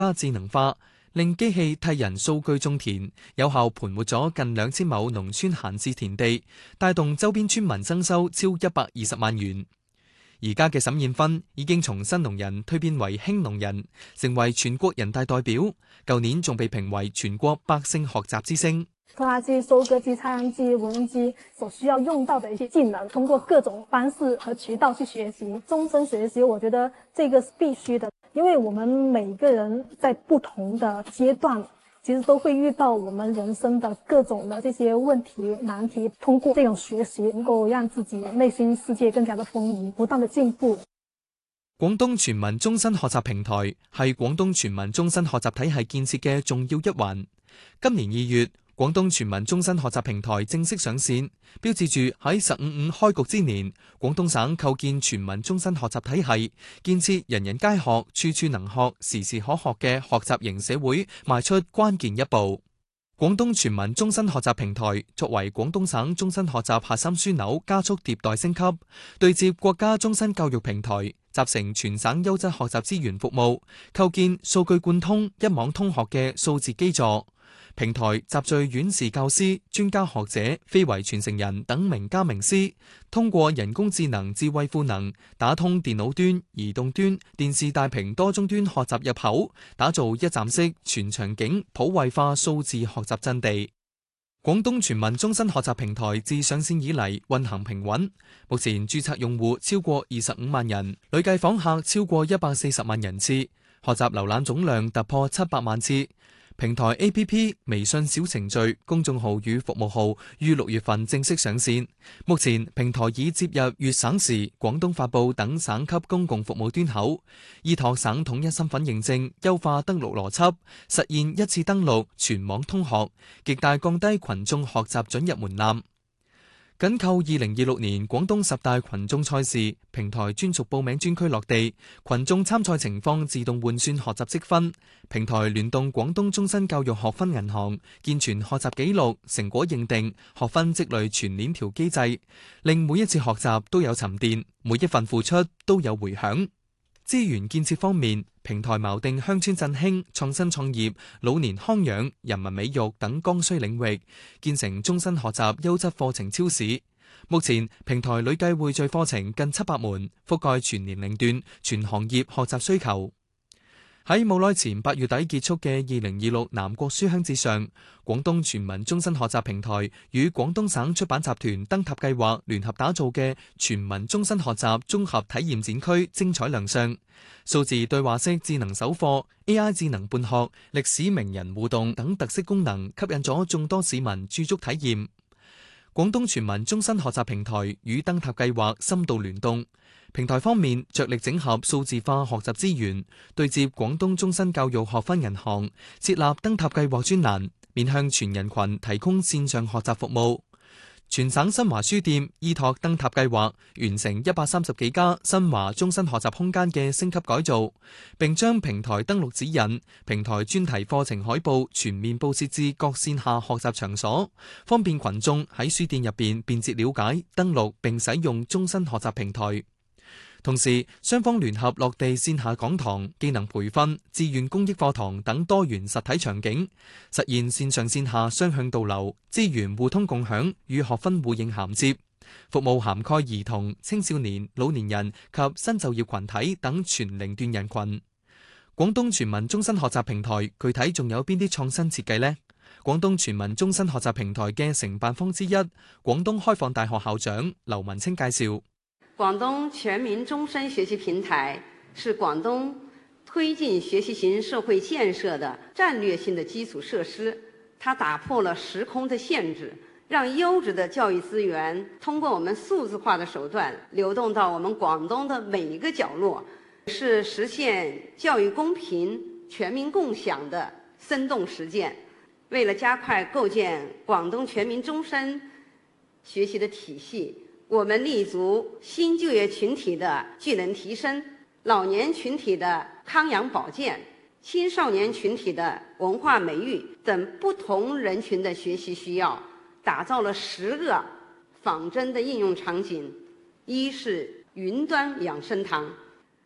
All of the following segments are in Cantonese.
智能化，令機器替人數據種田，有效盤活咗近2000畝農村閒置田地，帶動周邊村民增收超120萬元。而家嘅沈燕芬已經從新農人蛻變為興農人，成為全國人大代表。舊年仲被評為全國百姓學習之星。 拖拉機、收割機、插秧機、無人機所需要用到的一些技能，通過各種方式和渠道去學習，終身學習，我覺得這個是必須的。因為我們每個人在不同的階段，其實都會遇到我們人生的各種的這些問題難題，通過這種學習能夠讓自己內心世界更加的豐盈，不斷的進步。 廣東全民終身學習平台係廣東全民終身學習體系建設嘅重要一環。今年2月，廣東全民終身學習平台正式上線，標誌住喺15.5開局之年，廣東省構建全民終身學習體系，建設人人皆學、處處能學、時時可學嘅學習型社會，邁出關鍵一步。廣東全民終身學習平台作為廣東省終身學習核心樞紐，加速迭代升級，對接國家終身教育平台，集成全省優質學習資源服務，構建數據貫通、一網通學嘅數字基座。平台集聚院士教師、專家學者、非遺傳承人等名家名師，通過人工智能智慧賦能，打通電腦端、移動端、電視大屏多終端學習入口，打造一站式全場景普惠化數字學習陣地。廣東全民終身學習平台自上線以嚟運行平穩，目前註冊用戶超過25萬人，累計訪客超過140萬人次，學習瀏覽總量突破700萬次。平台 APP、微信小程序、公眾號與服務號於6月份正式上線。目前平台已接入粵省時、廣東發佈等省級公共服務端口，依託省統一身份認證，優化登錄邏輯，實現一次登錄全網通學，極大降低群眾學習准入門檻。緊扣2026年廣東10大群眾賽事，平台專屬報名專區落地，群眾參賽情況自動換算學習積分。平台聯動廣東終身教育學分銀行，健全學習記錄、成果認定、學分積累全鏈條機制，令每一次學習都有沉澱，每一份付出都有回響。資源建設方面，平台錨定鄉村振興、創新創業、老年康養、人民美育等剛需領域，建成終身學習優質課程超市。目前平台累計匯聚課程近700門，覆蓋全年齡段、全行業學習需求。喺冇耐前8月底結束嘅2026南國書香節上，廣東全民終身學習平台與廣東省出版集團燈塔計劃聯合打造嘅全民終身學習綜合體驗展區精彩亮相，數字對話式智能手課、AI 智能伴學、歷史名人互動等特色功能吸引咗眾多市民駐足體驗。廣東全民終身學習平台與燈塔計劃深度聯動。平台方面着力整合數字化學習資源，對接廣東終身教育學分銀行，設立燈塔計劃專欄，面向全人群提供線上學習服務。全省新華書店依託燈塔計劃，完成130幾家新華終身學習空間嘅升級改造，並將平台登錄指引、平台專題課程海報全面佈設至各線下學習場所，方便群眾喺書店入邊便捷了解、登錄並使用終身學習平台。同時，雙方聯合落地線下講堂、技能培訓、志願公益課堂等多元實體場景，實現線上線下雙向導流、資源互通共享與學分互認銜接，服務涵蓋兒童、青少年、老年人及新就業群體等全齡段人群。廣東全民終身學習平台具體仲有邊啲創新設計呢？廣東全民終身學習平台嘅承辦方之一，廣東開放大學校長劉文清介紹。 廣東全民終身學習平台是廣東推進學習型社會建設的戰略性的基礎設施，它打破了時空的限制，讓優質的教育資源通過我們數字化的手段流動到我們廣東的每一個角落，是實現教育公平、全民共享的生動實踐。為了加快構建廣東全民終身學習的體系，我們立足新就業群體的技能提升、老年群體的康養保健、青少年群體的文化美育等不同人群的學習需要，打造了10個仿真的應用場景。一是雲端養生堂，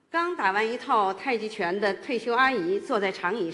刚打完一套太极拳的退休阿姨坐在长椅